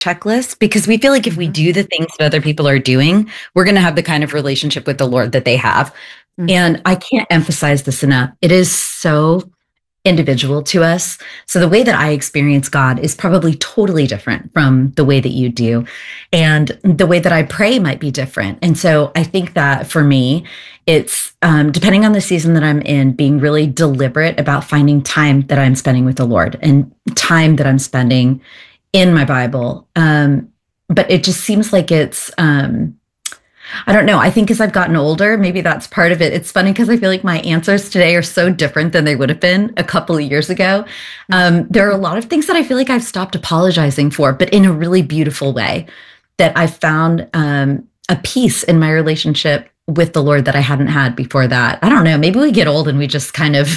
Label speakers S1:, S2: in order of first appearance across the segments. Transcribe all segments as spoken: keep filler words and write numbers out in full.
S1: checklist, because we feel like if we
S2: Mm-hmm.
S1: do the things that other people are doing, we're going to have the kind of relationship with the Lord that they have.
S2: Mm-hmm.
S1: And I can't emphasize this enough. It is so individual to us. So the way that I experience God is probably totally different from the way that you do. And the way that I pray might be different. And so I think that for me, it's um, depending on the season that I'm in, being really deliberate about finding time that I'm spending with the Lord and time that I'm spending in my Bible. Um, but it just seems like it's, um, I don't know. I think as I've gotten older, maybe that's part of it. It's funny because I feel like my answers today are so different than they would have been a couple of years ago. Um, there are a lot of things that I feel like I've stopped apologizing for, but in a really beautiful way, that I found um, a peace in my relationship with the Lord that I hadn't had before that. I don't know. Maybe we get old and we just kind of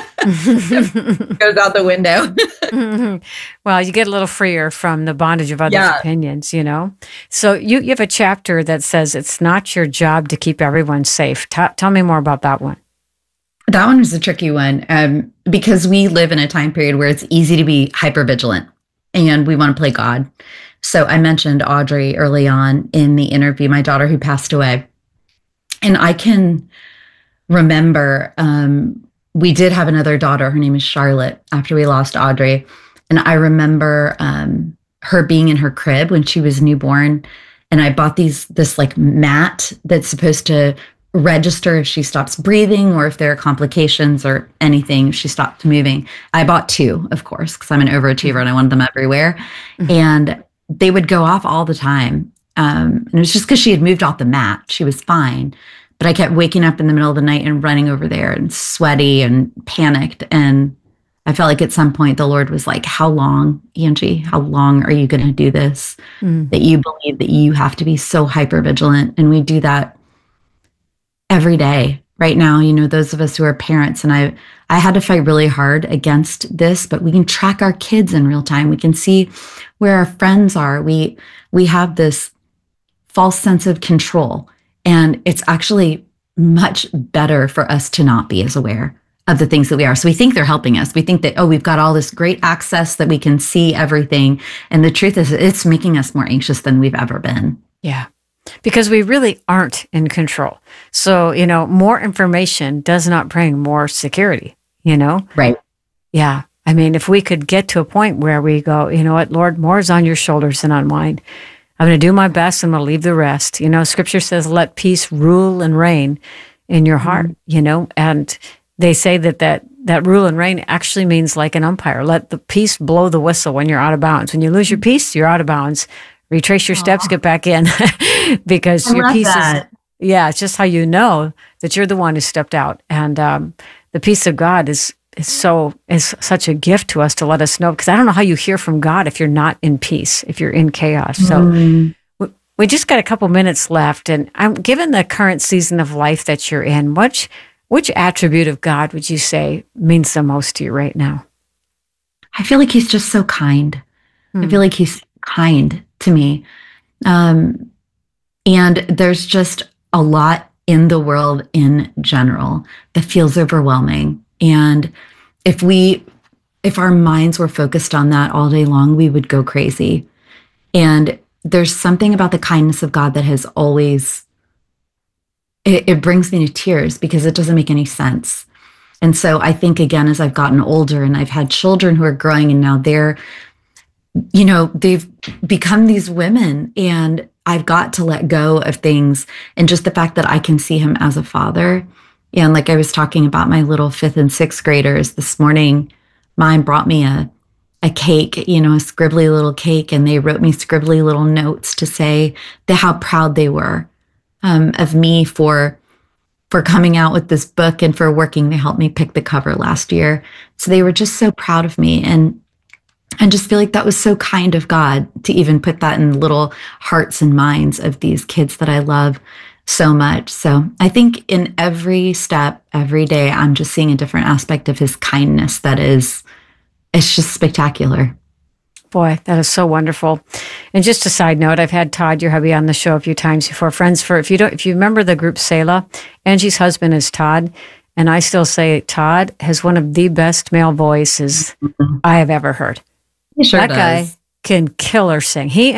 S1: goes out the window.
S2: Mm-hmm. Well, you get a little freer from the bondage of others'
S1: Yeah.
S2: opinions, you know? So you, you have a chapter that says it's not your job to keep everyone safe. T- tell me more about that one.
S1: That one is a tricky one um, because we live in a time period where it's easy to be hypervigilant and we want to play God. So I mentioned Audrey early on in the interview, my daughter who passed away. And I can remember um, we did have another daughter. Her name is Charlotte after we lost Audrey. And I remember um, her being in her crib when she was newborn. And I bought these this like mat that's supposed to register if she stops breathing or if there are complications or anything, if she stopped moving. I bought two, of course, because I'm an overachiever and I wanted them everywhere. Mm-hmm. And they would go off all the time. Um, and it was just because she had moved off the mat. She was fine. But I kept waking up in the middle of the night and running over there and sweaty and panicked. And I felt like at some point the Lord was like, how long, Angie, how long are you going to do this? Mm. That you believe that you have to be so hyper vigilant. And we do that every day right now. You know, those of us who are parents, and I, I had to fight really hard against this, but we can track our kids in real time. We can see where our friends are. We, we have this false sense of control. And it's actually much better for us to not be as aware of the things that we are. So we think they're helping us. We think that, oh, we've got all this great access that we can see everything. And the truth is, it's making us more anxious than we've ever been.
S2: Yeah, because we really aren't in control. So, you know, more information does not bring more security, you know?
S1: Right.
S2: Yeah. I mean, if we could get to a point where we go, you know what, Lord, more is on your shoulders than on mine. I'm going to do my best and I'm going to leave the rest. You know, scripture says, let peace rule and reign in your heart, mm-hmm. you know, and they say that, that that rule and reign actually means like an umpire. Let the peace blow the whistle when you're out of bounds. When you lose your peace, you're out of bounds. Retrace your steps, Aww. Get back in because
S1: I
S2: your
S1: love
S2: peace
S1: that.
S2: is, yeah, it's just how you know that you're the one who stepped out. And um, the peace of God is is so is such a gift to us to let us know, because I don't know how you hear from God if you're not in peace, if you're in chaos. So mm. we, we just got a couple minutes left, and I'm given the current season of life that you're in, which which attribute of God would you say means the most to you right now?
S1: I feel like he's just so kind. Mm. I feel like he's kind to me. Um, and there's just a lot in the world in general that feels overwhelming. And if we, if our minds were focused on that all day long, we would go crazy. And there's something about the kindness of God that has always, it, it brings me to tears because it doesn't make any sense. And so I think, again, as I've gotten older and I've had children who are growing and now they're, you know, they've become these women, and I've got to let go of things. And just the fact that I can see him as a father. And like I was talking about my little fifth and sixth graders this morning, mine brought me a, a cake, you know, a scribbly little cake. And they wrote me scribbly little notes to say that how proud they were um, of me for, for coming out with this book and for working. They helped me pick the cover last year. So they were just so proud of me. And I just feel like that was so kind of God to even put that in little hearts and minds of these kids that I love so much. So I think in every step, every day, I'm just seeing a different aspect of his kindness that is, it's just spectacular.
S2: Boy, that is so wonderful. And just a side note, I've had Todd, your hubby, on the show a few times before. Friends, for if you don't, if you remember the group Selah, Angie's husband is Todd. And I still say Todd has one of the best male voices mm-hmm. I have ever heard.
S1: He sure
S2: that
S1: does.
S2: guy can kill or sing. He